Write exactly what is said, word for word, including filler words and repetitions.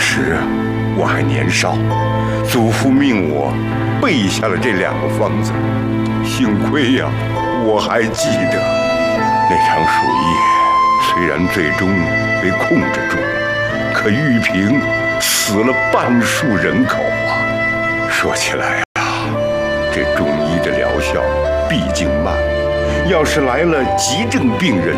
时我还年少，祖父命我背下了这两个方子。幸亏呀，我还记得那场鼠疫，虽然最终被控制住，可玉屏死了半数人口啊。说起来啊，这中医的疗效毕竟慢，要是来了急症病人，